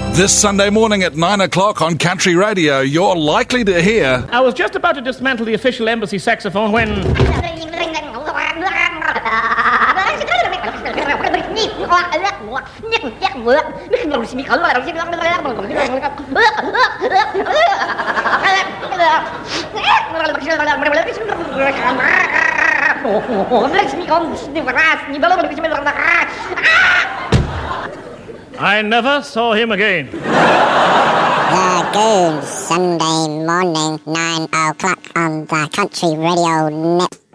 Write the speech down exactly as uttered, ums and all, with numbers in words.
This Sunday morning at nine o'clock on Country Radio, you're likely to hear... I was just about to dismantle the official embassy saxophone when... I never saw him again. The Goons, Sunday morning, nine o'clock on the Country Radio Network.